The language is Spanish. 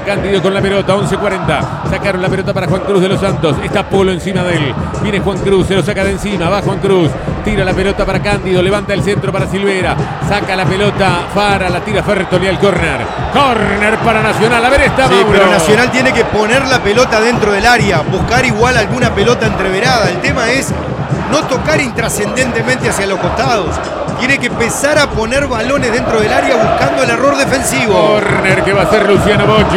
Cándido con la pelota, 11:40. Sacaron la pelota para Juan Cruz de los Santos. Está Polo encima de él. Viene Juan Cruz, se lo saca de encima. Va Juan Cruz. Tira la pelota para Cándido. Levanta el centro para Silvera. Saca la pelota Fara. La tira Fertoli al córner. Córner para Nacional. A ver esta, sí, Mauro. pero Nacional tiene que poner la pelota dentro del área. Buscar igual alguna pelota entreverada. El tema es no tocar intrascendentemente hacia los costados. Tiene que empezar a poner balones dentro del área buscando el error defensivo. Córner que va a ser Luciano Bocci.